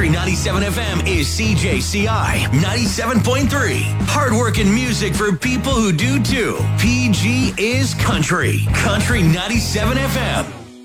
Country 97 FM is CJCI 97.3. Hardworking music for people who do too. PG is Country. Country 97 FM.